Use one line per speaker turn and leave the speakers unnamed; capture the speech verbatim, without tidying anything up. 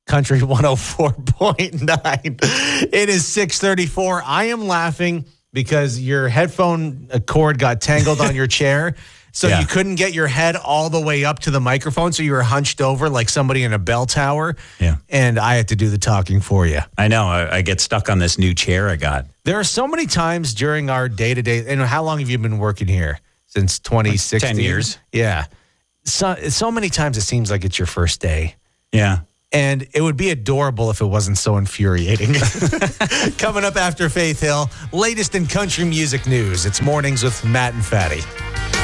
Country one oh four point nine. It is six thirty-four. I am laughing because your headphone cord got tangled on your chair. So yeah. You couldn't get your head all the way up to the microphone. So you were hunched over like somebody in a bell tower.
Yeah.
And I had to do the talking for you.
I know. I, I get stuck on this new chair I got.
There are so many times during our day-to-day, and how long have you been working here? Since twenty sixteen?
ten years.
Yeah. So, so many times it seems like it's your first day.
Yeah.
And it would be adorable if it wasn't so infuriating. Coming up after Faith Hill, latest in country music news. It's Mornings with Matt and Fatty.